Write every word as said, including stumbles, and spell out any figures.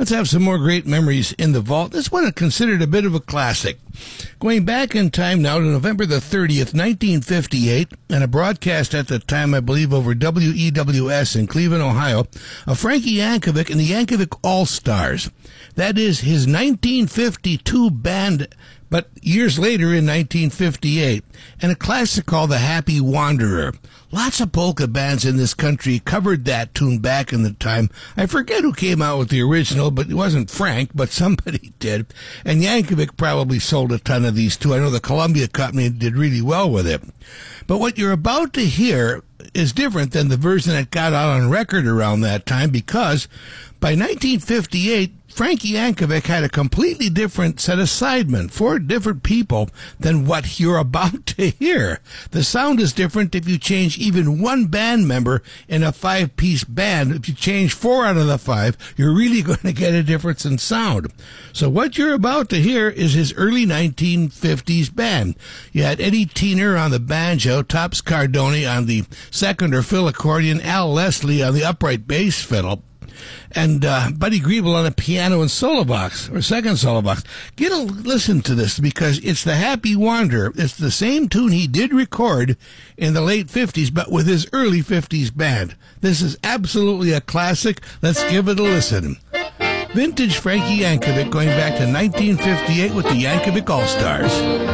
Let's have some more great memories in the vault. This one is considered a bit of a classic. Going back in time now to November the thirtieth, nineteen fifty-eight, and a broadcast at the time, I believe, over W E W S in Cleveland, Ohio, of Frankie Yankovic and the Yankovic All-Stars. That is his nineteen fifty-two band, but years later in nineteen fifty-eight, and a classic called The Happy Wanderer. Lots of polka bands in this country covered that tune back in the time. I forget who came out with the original, but it wasn't Frank, but somebody did. And Yankovic probably sold a ton of these too. I know the Columbia Company did really well with it. But what you're about to hear is different than the version that got out on record around that time, because by nineteen fifty-eight, Frankie Yankovic had a completely different set of sidemen, four different people than what you're about to hear. The sound is different if you change even one band member in a five-piece band. If you change four out of the five, you're really going to get a difference in sound. So what you're about to hear is his early nineteen fifties band. You had Eddie Tiener on the banjo, Tops Cardoni on the second or fill accordion, Al Leslie on the upright bass fiddle, and uh, Buddy Griebel on the piano and solo box, or second solo box. Get a listen to this, because it's The Happy Wanderer. It's the same tune he did record in the late fifties, but with his early fifties band. This is absolutely a classic. Let's give it a listen. Vintage Frankie Yankovic, going back to nineteen fifty-eight with the Yankovic All-Stars.